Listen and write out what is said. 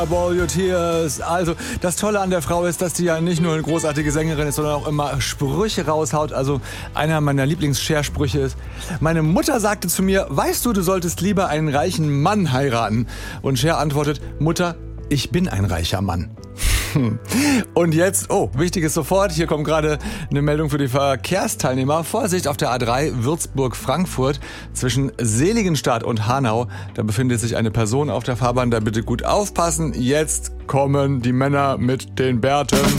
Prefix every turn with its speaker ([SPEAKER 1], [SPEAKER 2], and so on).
[SPEAKER 1] All your tears. Also, das Tolle an der Frau ist, dass sie ja nicht nur eine großartige Sängerin ist, sondern auch immer Sprüche raushaut. Also, einer meiner Lieblings-Cher-Sprüche ist: Meine Mutter sagte zu mir, weißt du, du solltest lieber einen reichen Mann heiraten. Und Cher antwortet: Mutter, ich bin ein reicher Mann. Und jetzt, wichtiges sofort, hier kommt gerade eine Meldung für die Verkehrsteilnehmer. Vorsicht auf der A3 Würzburg-Frankfurt zwischen Seligenstadt und Hanau. Da befindet sich eine Person auf der Fahrbahn, da bitte gut aufpassen. Jetzt kommen die Männer mit den Bärten.